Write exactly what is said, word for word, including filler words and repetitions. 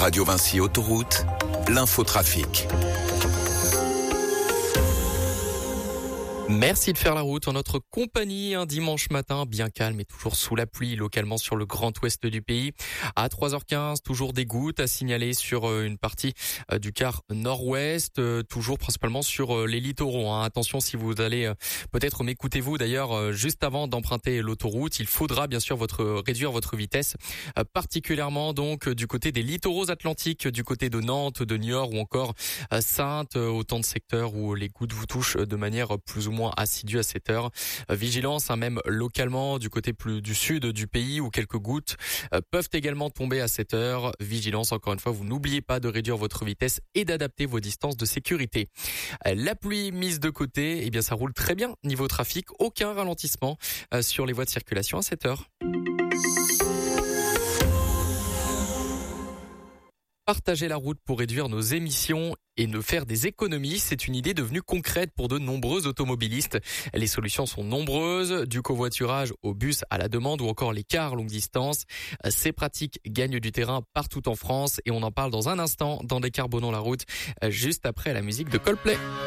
Radio Vinci Autoroute, l'infotrafic. Merci de faire la route en notre compagnie un dimanche matin bien calme et toujours sous la pluie localement sur le grand ouest du pays. À trois heures quinze, toujours des gouttes à signaler sur une partie du quart nord-ouest, toujours principalement sur les littoraux. Hein. Attention si vous allez, peut-être m'écoutez-vous d'ailleurs juste avant d'emprunter l'autoroute, il faudra bien sûr votre réduire votre vitesse, particulièrement donc du côté des littoraux atlantiques, du côté de Nantes, de Niort ou encore Saintes, autant de secteurs où les gouttes vous touchent de manière plus ou moins assidue à cette heure. Vigilance, hein, même localement du côté plus du sud du pays où quelques gouttes euh, peuvent également tomber à cette heure. Vigilance, encore une fois, vous n'oubliez pas de réduire votre vitesse et d'adapter vos distances de sécurité. Euh, la pluie mise de côté, eh bien ça roule très bien niveau trafic, aucun ralentissement euh, sur les voies de circulation à cette heure. Partager la route pour réduire nos émissions et ne faire des économies, c'est une idée devenue concrète pour de nombreux automobilistes. Les solutions sont nombreuses, du covoiturage au bus à la demande ou encore les cars longue distance. Ces pratiques gagnent du terrain partout en France et on en parle dans un instant dans Décarbonons la route, juste après la musique de Coldplay.